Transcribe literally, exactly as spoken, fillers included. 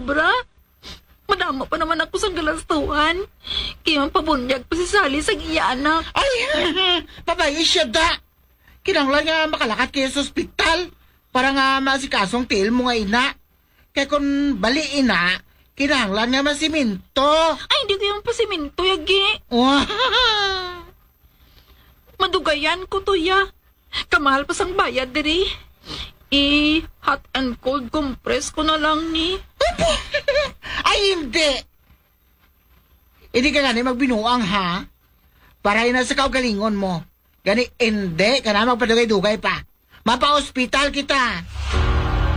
sobra. Madama pa naman ako sa galastuhan. Kaya pabunyag pa si Sally sa iya anak. Ay, babae siya da. Kinanglan nga makalakat kayo sa ospital para nga masikasong tiil mo nga ina. Kaya kung bali ina, kinanglan nga masiminto. Ay, hindi ko yung pasiminto, yagi. Wow. Madugayan ko to, ya. Kamahal pa sang bayad, diri. I hot and cold compress ko na lang ni. Ay, hindi. Hindi ka gani magbinuang, ha? Para ina sa kaugalingon mo. Gani, hindi ka na magpadugay-dugay pa. Mapa-hospital kita.